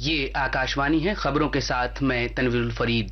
یہ آکاشوانی ہے، خبروں کے ساتھ میں تنویر الفرید۔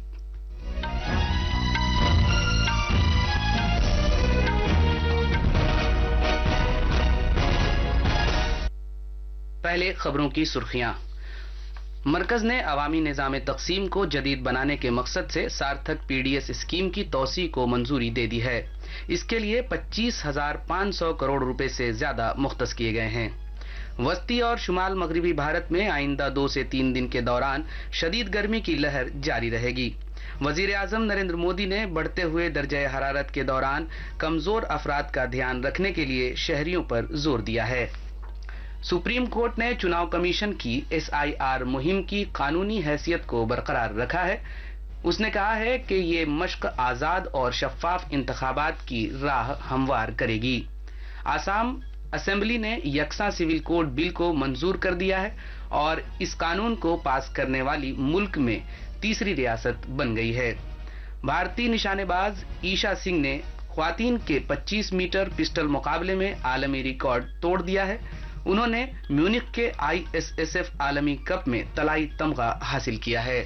پہلے خبروں کی سرخیاں۔ مرکز نے عوامی نظام تقسیم کو جدید بنانے کے مقصد سے Sarthak P D S scheme کی توسیع کو منظوری دے دی ہے۔ اس کے لیے 25,500 کروڑ روپے سے زیادہ مختص کیے گئے ہیں۔ وسطی اور شمال مغربی بھارت میں آئندہ 2 سے 3 دن کے دوران شدید گرمی کی لہر جاری رہے گی۔ وزیر اعظم نریندر مودی نے بڑھتے ہوئے درجہ حرارت کے دوران کمزور افراد کا دھیان رکھنے کے لیے شہریوں پر زور دیا ہے۔ سپریم کورٹ نے چناؤ کمیشن کی SIR مہم کی قانونی حیثیت کو برقرار رکھا ہے۔ اس نے کہا ہے کہ یہ مشق آزاد اور شفاف انتخابات کی راہ ہموار کرے گی۔ آسام اسمبلی نے یکساں سول کوڈ بل کو منظور کر دیا ہے اور اس قانون کو پاس کرنے والی ملک میں تیسری ریاست بن گئی ہے۔ بھارتی نشانے باز ایشا سنگھ نے خواتین کے 25 میٹر پسٹل مقابلے میں عالمی ریکارڈ توڑ دیا ہے۔ انہوں نے میونخ کے ISSF عالمی کپ میں طلائی تمغہ حاصل کیا ہے۔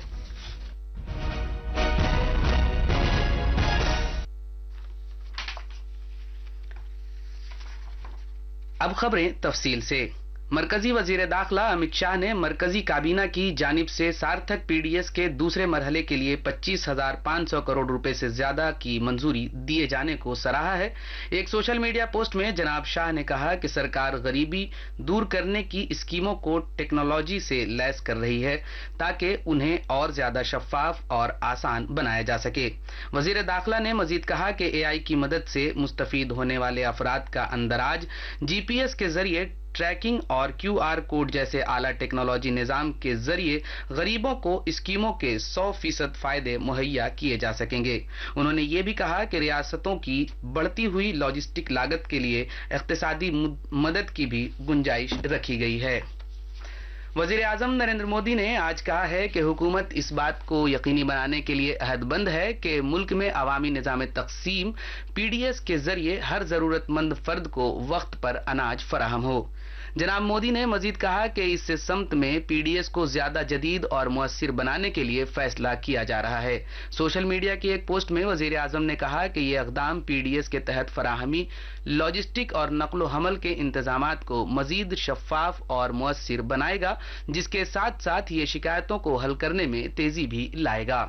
اب خبریں تفصیل سے۔ مرکزی وزیر داخلہ امت شاہ نے مرکزی کابینہ کی جانب سے سارتھک پی ڈی ایس کے دوسرے مرحلے کے لیے 25,500 کروڑ روپے سے زیادہ کی منظوری دیے جانے کو سراہا ہے۔ ایک سوشل میڈیا پوسٹ میں جناب شاہ نے کہا کہ سرکار غریبی دور کرنے کی اسکیموں کو ٹیکنالوجی سے لیس کر رہی ہے تاکہ انہیں اور زیادہ شفاف اور آسان بنایا جا سکے۔ وزیر داخلہ نے مزید کہا کہ AI کی مدد سے مستفید ہونے والے افراد کا اندراج GPS کے ذریعے ٹریکنگ اور QR کوڈ جیسے اعلیٰ ٹیکنالوجی نظام کے ذریعے غریبوں کو اسکیموں کے 100% فائدے مہیا کیے جا سکیں گے۔ انہوں نے یہ بھی کہا کہ ریاستوں کی بڑھتی ہوئی لاجسٹک لاگت کے لیے اقتصادی مدد کی بھی گنجائش رکھی گئی ہے۔ وزیر اعظم نریندر مودی نے آج کہا ہے کہ حکومت اس بات کو یقینی بنانے کے لیے عہد بند ہے کہ ملک میں عوامی نظام تقسیم PDS کے ذریعے ہر ضرورت مند فرد کو وقت پر اناج فراہم ہو۔ جناب مودی نے مزید کہا کہ اس سمت میں PDS کو زیادہ جدید اور مؤثر بنانے کے لیے فیصلہ کیا جا رہا ہے۔ سوشل میڈیا کی ایک پوسٹ میں وزیر اعظم نے کہا کہ یہ اقدام PDS کے تحت فراہمی، لاجسٹک اور نقل و حمل کے انتظامات کو مزید شفاف اور مؤثر بنائے گا، جس کے ساتھ ساتھ یہ شکایتوں کو حل کرنے میں تیزی بھی لائے گا۔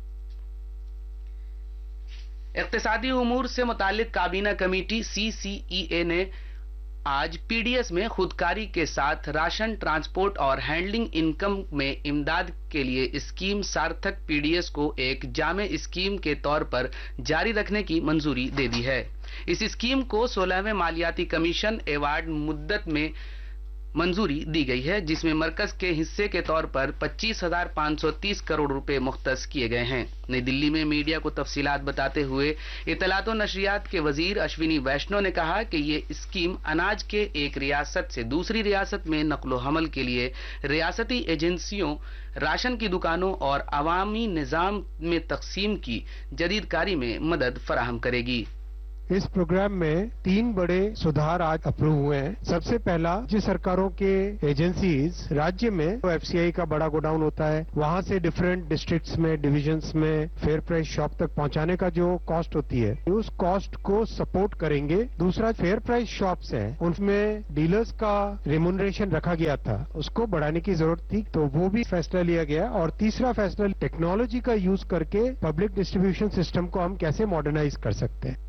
اقتصادی امور سے متعلق کابینہ کمیٹی CCEA نے آج PDS میں خودکاری کے ساتھ راشن، ٹرانسپورٹ اور ہینڈلنگ انکم میں امداد کے لیے اسکیم سارتھک PDS کو ایک جامع اسکیم کے طور پر جاری رکھنے کی منظوری دے دی ہے۔ اس اسکیم کو 16ویں مالیاتی کمیشن ایوارڈ مدت میں منظوری دی گئی ہے، جس میں مرکز کے حصے کے طور پر 25,530 کروڑ روپے مختص کیے گئے ہیں۔ نئی دلی میں میڈیا کو تفصیلات بتاتے ہوئے اطلاعات و نشریات کے وزیر اشونی ویشنو نے کہا کہ یہ اسکیم اناج کے ایک ریاست سے دوسری ریاست میں نقل و حمل کے لیے ریاستی ایجنسیوں، راشن کی دکانوں اور عوامی نظام میں تقسیم کی جدید کاری میں مدد فراہم کرے گی۔ اس پروگرام میں 3 بڑے سدھار آج اپروو ہوئے ہیں۔ سب سے پہلا، جو سرکاروں کے ایجنسیز راجیہ میں FCI کا بڑا گوڈاؤن ہوتا ہے، وہاں سے ڈفرینٹ ڈسٹرکٹس میں، ڈویژنس میں فیئر پرائس شاپ تک پہنچانے کا جو کاسٹ ہوتی ہے، اس کاسٹ کو سپورٹ کریں گے۔ دوسرا، فیئر پرائس شاپس ہیں، ان میں ڈیلرز کا ریمونریشن رکھا گیا تھا، اس کو بڑھانے کی ضرورت تھی، تو وہ بھی فیصلہ لیا گیا۔ اور تیسرا فیصلہ، ٹیکنالوجی کا یوز کر کے پبلک ڈسٹریبیوشن سسٹم کو ہم کیسے ماڈرنائز کر سکتے ہیں۔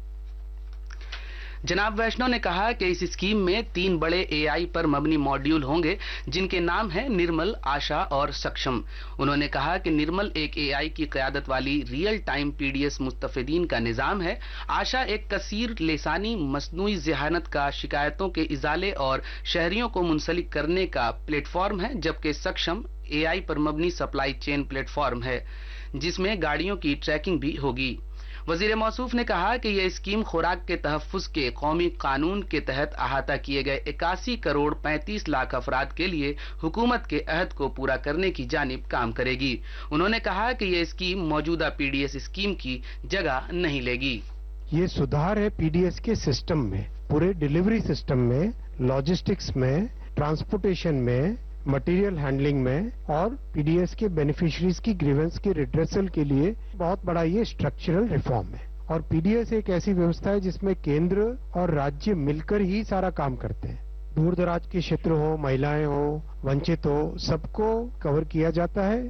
جناب ویشنو نے کہا کہ اس اسکیم میں 3 بڑے AI پر مبنی ماڈیول ہوں گے، جن کے نام ہیں نرمل، آشا اور سکشم۔ انہوں نے کہا کہ نرمل ایک AI کی قیادت والی ریئل ٹائم PDS مستفیدین کا نظام ہے، آشا ایک کثیر لسانی مصنوعی ذہانت کا شکایتوں کے ازالے اور شہریوں کو منسلک کرنے کا پلیٹ فارم ہے، جبکہ سکشم AI پر مبنی سپلائی چین پلیٹ فارم ہے، جس میں گاڑیوں کی ٹریکنگ بھی ہوگی۔ وزیر موصوف نے کہا کہ یہ اسکیم خوراک کے تحفظ کے قومی قانون کے تحت احاطہ کیے گئے 81 کروڑ 35 لاکھ افراد کے لیے حکومت کے عہد کو پورا کرنے کی جانب کام کرے گی۔ انہوں نے کہا کہ یہ اسکیم موجودہ PDS اسکیم کی جگہ نہیں لے گی۔ یہ سدھار ہے PDS کے سسٹم میں، پورے ڈیلیوری سسٹم میں، لاجسٹکس میں، ٹرانسپورٹیشن میں، मटेरियल हैंडलिंग में और पीडीएस के बेनिफिशरीज की ग्रीवेंस के रिड्रेसल के लिए बहुत बड़ा ये स्ट्रक्चरल रिफॉर्म है। और पीडीएस एक ऐसी व्यवस्था है जिसमें केंद्र और राज्य मिलकर ही सारा काम करते हैं। दूर दराज के क्षेत्र हो, महिलाएं हो, वंचित हो, सबको कवर किया जाता है।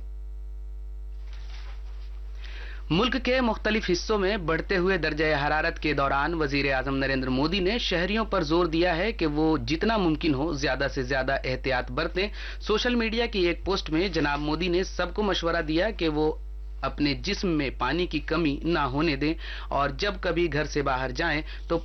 मुल्क के मुख्तलिफ हिस्सों में बढ़ते हुए दर्जे हरारत के दौरान वजीर आजम नरेंद्र मोदी ने शहरियों पर जोर दिया है कि वो जितना मुमकिन हो ज्यादा से ज्यादा एहतियात बरतें। सोशल मीडिया की एक पोस्ट में जनाब मोदी ने सबको मशवरा दिया कि वो अपने जिस्म में पानी की कमी ना होने दें और जब कभी घर से बाहर जाएं तो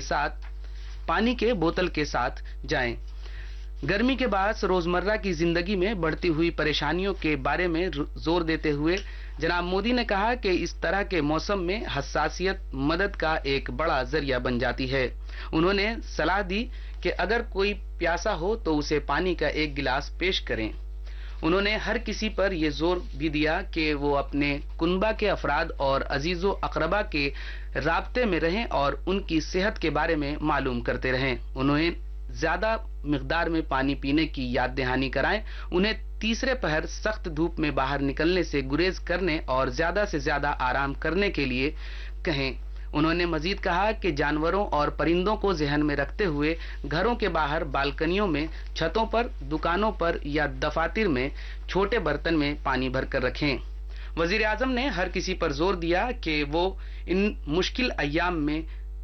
पानी के बोतल के साथ जाएं। गर्मी के बाद रोजमर्रा की जिंदगी में बढ़ती हुई परेशानियों के बारे में जोर देते हुए जनाब मोदी ने कहा कि इस तरह के मौसम में हसासियत मदद का एक बड़ा जरिया बन जाती है। उन्होंने सलाह दी कि अगर कोई प्यासा हो तो उसे पानी का एक गिलास पेश करें। उन्होंने हर किसी पर यह जोर भी दिया कि वो अपने कुनबा के अफराद और अजीजो अकरबा के राब्ते में रहें और उनकी सेहत के बारे में मालूम करते रहें। उन्हें ज्यादा मिकदार में पानी पीने की याद दहानी कराएं। उन्हें तीसरे पहर सख्त धूप में बाहर निकलने से गुरेज करने और ज्यादा से ज्यादा आराम करने के लिए कहें। उन्होंने मजीद कहा कि जानवरों और परिंदों को जहन में रखते हुए घरों के बाहर बालकनियों में, छतों पर, दुकानों पर या दफातर में छोटे बर्तन में पानी भरकर रखें। वजीर आजम ने हर किसी पर जोर दिया कि वो इन मुश्किल अय्याम में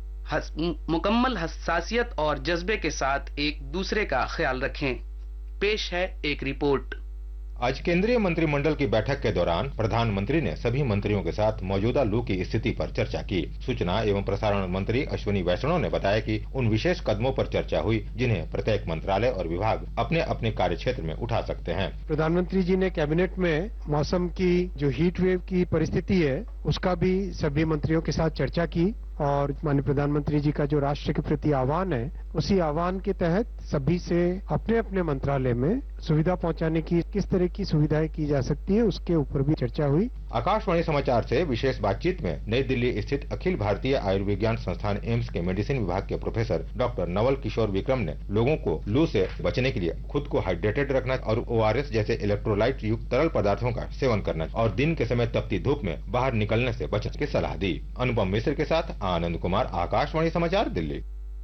मुकम्मल हसासियत और जज्बे के साथ एक दूसरे का ख्याल रखें। पेश है एक रिपोर्ट। आज केंद्रीय मंत्रिमंडल की बैठक के दौरान प्रधानमंत्री ने सभी मंत्रियों के साथ मौजूदा लू की स्थिति पर चर्चा की। सूचना एवं प्रसारण मंत्री अश्विनी वैष्णव ने बताया कि उन विशेष कदमों पर चर्चा हुई जिन्हें प्रत्येक मंत्रालय और विभाग अपने अपने कार्य क्षेत्र में उठा सकते हैं। प्रधानमंत्री जी ने कैबिनेट में मौसम की जो हीट वेव की परिस्थिति है उसका भी सभी मंत्रियों के साथ चर्चा की और माननीय प्रधानमंत्री जी का जो राष्ट्र के प्रति आह्वान है उसी आह्वान के तहत सभी से अपने अपने मंत्रालय में सुविधा पहुंचाने की किस तरह की सुविधाएं की जा सकती है उसके ऊपर भी चर्चा हुई। आकाशवाणी समाचार से विशेष बातचीत में नई दिल्ली स्थित अखिल भारतीय आयुर्विज्ञान संस्थान एम्स के मेडिसिन विभाग के प्रोफेसर डॉक्टर नवल किशोर विक्रम ने लोगों को लू से बचने के लिए खुद को हाइड्रेटेड रखना और ORS जैसे इलेक्ट्रोलाइट युक्त तरल पदार्थों का सेवन करना और दिन के समय तपती धूप में बाहर निकलने से बचने की सलाह दी। अनुपम मिश्र के साथ आनंद कुमार, आकाशवाणी समाचार, दिल्ली।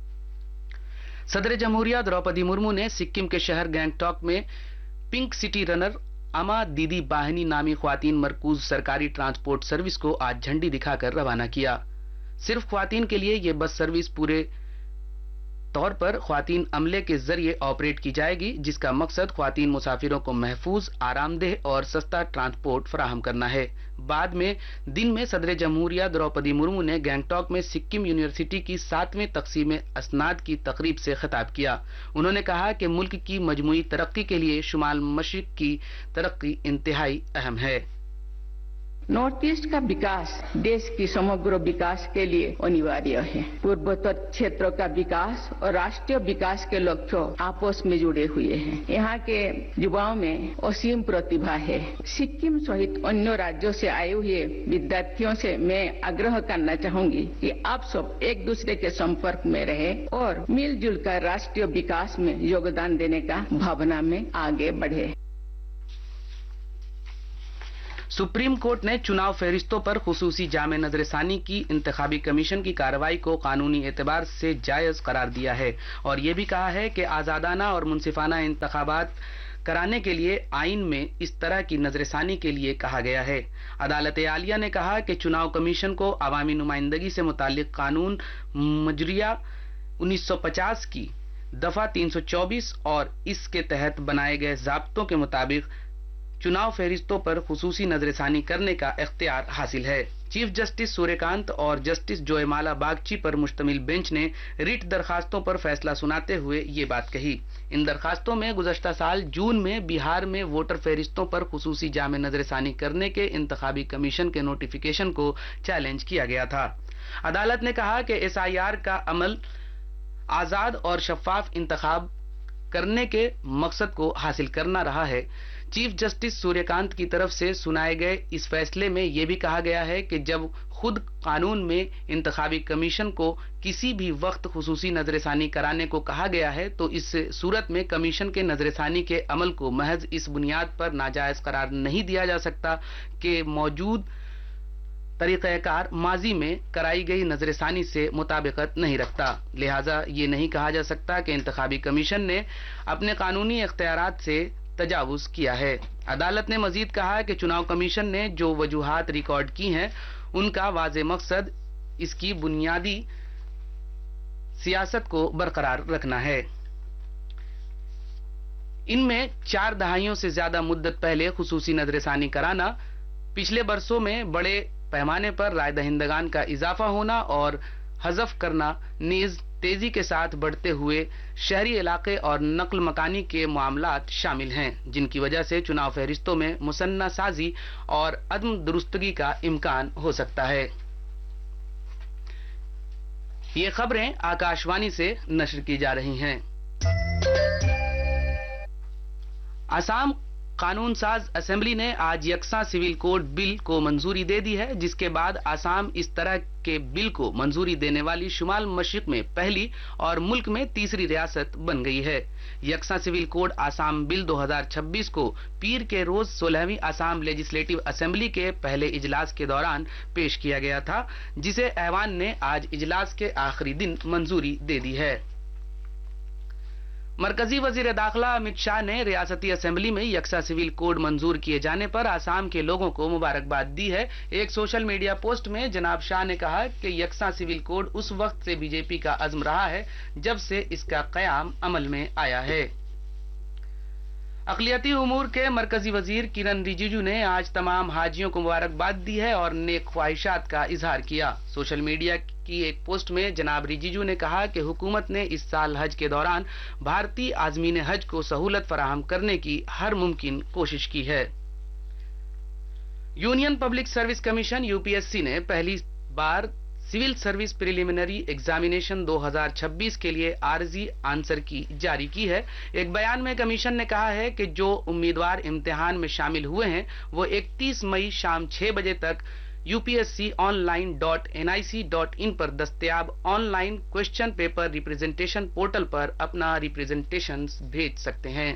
सदर जमहूरिया द्रौपदी मुर्मू ने सिक्किम के शहर गैंगटॉक में पिंक सिटी रनर अमा दीदी बाहिनी नामी ख्वातीन मरकूज सरकारी ट्रांसपोर्ट सर्विस को आज झंडी दिखाकर रवाना किया। सिर्फ ख्वातीन के लिए ये बस सर्विस पूरे तौर पर ख्वातीन अमले के जरिए ऑपरेट की जाएगी, जिसका मकसद ख्वातीन मुसाफिरों को महफूज, आरामदेह और सस्ता ट्रांसपोर्ट फराहम करना है। बाद में दिन में सदर जमहूरिया द्रौपदी मुर्मू ने गैंगटॉक में सिक्किम यूनिवर्सिटी की 7वें तकसीम अस्नाद की तकरीब से खिताब किया। उन्होंने कहा कि मुल्क की मजमूई तरक्की के लिए शुमाल मशरिक की तरक्की इंतहाई अहम है। नॉर्थ ईस्ट का विकास देश की समग्र विकास के लिए अनिवार्य है। पूर्वोत्तर क्षेत्रों का विकास और राष्ट्रीय विकास के लक्ष्य आपस में जुड़े हुए हैं। यहाँ के युवाओं में असीम प्रतिभा है। सिक्किम सहित अन्य राज्यों से आए हुए विद्यार्थियों से मैं आग्रह करना चाहूंगी कि आप सब एक दूसरे के संपर्क में रहे और मिलजुल कर राष्ट्रीय विकास में योगदान देने का भावना में आगे बढ़े। सुप्रीम कोर्ट ने चुनाव फहरिस्तों पर खुसूसी जामे नजरसानी की इंतखाबी कमीशन की कार्रवाई को कानूनी एतबार से जायज करार दिया है और ये भी कहा है कि आजादाना और मुनसिफाना इंतखाबात कराने के लिए आइन में इस तरह की नजरसानी के लिए कहा गया है। अदालत आलिया ने कहा कि चुनाव कमीशन को अवामी नुमाइंदगी से मुतालिक कानून मजरिया 1950 की दफा 324 और इसके तहत बनाए गए जाब्तों के मुताबिक चुनाव फहरिस्तों पर खुसूसी नजरसानी करने का इख्तियार हासिल है। चीफ जस्टिस सूर्यकांत और जस्टिस जोयमाला बागची पर मुश्तमिल बेंच ने रिट दरखास्तों पर फैसला सुनाते हुए ये बात कही। इन दरखास्तों में गुज़श्ता साल जून में बिहार में वोटर फहरिस्तों पर खुसूसी जामे नजरसानी करने के इंतखाबी कमीशन के नोटिफिकेशन को चैलेंज किया गया था। अदालत ने कहा कि SIR का अमल आजाद और शफाफ इंतखाब करने के मकसद को हासिल करना रहा है। चीफ जस्टिस सूर्यकांत की तरफ से सुनाए गए इस फैसले में यह भी कहा गया है कि जब खुद कानून में इंतखाबी कमीशन को किसी भी वक्त खुसूसी नजरसानी कराने को कहा गया है तो इस सूरत में कमीशन के नजरसानी के अमल को महज इस बुनियाद पर नाजायज करार नहीं दिया जा सकता कि मौजूद तरीक़ाकार माजी में कराई गई नजरसानी से मुताबिकत नहीं रखता। लिहाजा ये नहीं कहा जा सकता कि इंतखाबी कमीशन ने अपने कानूनी इख्तियारात से तजावुज किया है। अदालत ने मजीद कहा है कि चुनाव कमीशन ने जो वजूहात रिकॉर्ड की हैं उनका वाज़े मकसद इसकी बुनियादी सियासत को बरकरार रखना है। इनमें 4 दहाइयों से ज्यादा मुद्दत पहले खुसूसी नजरसानी कराना, पिछले बरसों में बड़े पैमाने पर राय दहिंदगान का इजाफा होना और हज़फ करना नीज तेजी के साथ बढ़ते हुए शहरी इलाके और नकल मकानी के मामलात शामिल हैं, जिनकी वजह से चुनाव फहरिस्तों में मुसन्ना साजी और अदम दुरुस्तगी का इम्कान हो सकता है। ये खबरें आकाशवाणी से नश्र की जा रही हैं। असम कानून साज असेंबली ने आज यकसा सिविल कोड बिल को मंजूरी दे दी है, जिसके बाद असम इस तरह के बिल को मंजूरी देने वाली शुमाल मशरिक में पहली और मुल्क में तीसरी रियासत बन गई है। यकसा सिविल कोड असम बिल 2026 को पीर के रोज 16वीं असम लेजिस्लेटिव असेंबली के पहले इजलास के दौरान पेश किया गया था, जिसे ऐवान ने आज इजलास के आखिरी दिन मंजूरी दे दी है। मरकजी वजीर दाखिला अमित शाह ने रियासती असेंबली में यकसा सिविल कोड मंजूर किए जाने पर आसाम के लोगों को मुबारकबाद दी है। एक सोशल मीडिया पोस्ट में जनाब शाह ने कहा कि यकसा सिविल कोड उस वक्त से बीजेपी का अज़्म रहा है जब से इसका क़याम अमल में आया है। अक़लियती उमूर के मरकजी वजीर किरण रिजिजू ने आज तमाम हाजियों को मुबारकबाद दी है और नेक ख्वाहिशात का इजहार किया। सोशल मीडिया की एक पोस्ट में जनाब रिजिजू ने कहा कि हुकूमत ने इस साल हज के दौरान भारतीय आज़मीन हज को सहूलत फराहम करने की हर मुमकिन कोशिश की है। Union public service commission UPSC ने पहली बार सिविल सर्विस प्रिलिमिनरी एग्जामिनेशन 2026 के लिए आर्जी आंसर की जारी की है। एक बयान में कमीशन ने कहा है कि जो उम्मीदवार इम्तिहान में शामिल हुए हैं वो 31 मई शाम 6 बजे तक upsconline.nic.in पर दस्तयाब online question paper representation portal पर अपना रिप्रेजेंटेशन भेज सकते हैं।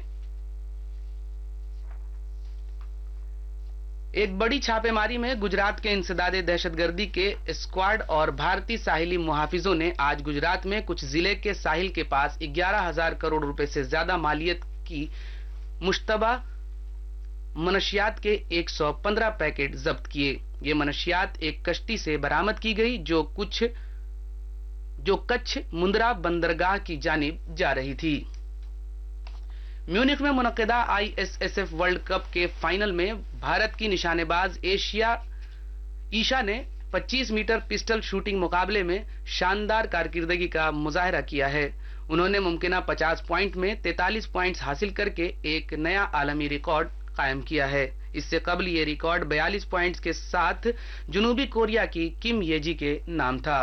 एक बड़ी छापेमारी में गुजरात के इंसदादे दहशतगर्दी के स्क्वाड और भारतीय साहिली मुहाफिजों ने आज गुजरात में कुछ जिले के साहिल के पास 11,000 करोड़ रुपए से ज्यादा मालियत की मुश्तबा मनशियात के 115 पैकेट जब्त किए। ये मनशियात एक कश्ती से बरामद की गई जो कच्छ मुंद्रा बंदरगाह की जानिब जा रही थी। म्यूनिख में मुनक्किदा आईएसएसएफ वर्ल्ड कप के फाइनल में भारत की निशानेबाज ईशा ने 25 मीटर पिस्टल शूटिंग मुकाबले में शानदार कारकिर्दगी का मुजाहरा किया है। उन्होंने मुमकिना 50 पॉइंट में 43 पॉइंट्स हासिल करके एक नया आलमी रिकॉर्ड कायम किया है। इससे कबल ये रिकॉर्ड 42 पॉइंट्स के साथ जनूबी कोरिया की किम येजी के नाम था।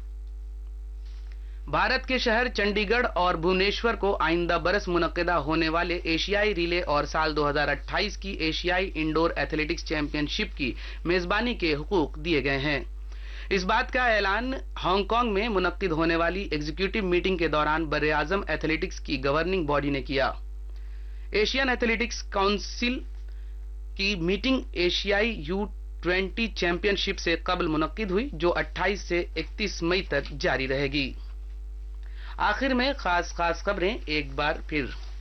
भारत के शहर चंडीगढ़ और भुवनेश्वर को आइंदा बरस मुनक्किदा होने वाले एशियाई रिले और साल 2028 की एशियाई इंडोर एथलेटिक्स चैंपियनशिप की मेजबानी के हुकूक दिए गए हैं। इस बात का ऐलान हांगकांग में मुनक्किद होने वाली एग्जीक्यूटिव मीटिंग के दौरान बर्रे-आज़म एथलेटिक्स की गवर्निंग बॉडी ने किया। एशियन एथलेटिक्स काउंसिल की मीटिंग एशियाई U20 चैंपियनशिप से कबल मुनक्किद हुई, जो 28 से 31 मई तक जारी रहेगी। आखिर में खास खबरें एक बार फिर।